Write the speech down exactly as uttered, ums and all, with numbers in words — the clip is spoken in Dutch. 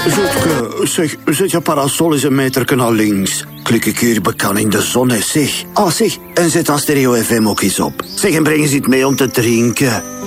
Zotke, zeg, zet je parasol eens een meter naar links. Klik ik hier bekan in de zon, hè, zeg. Ah, zeg, en zet dan Stereo F M ook eens op. Zeg, en breng eens iets mee om te drinken.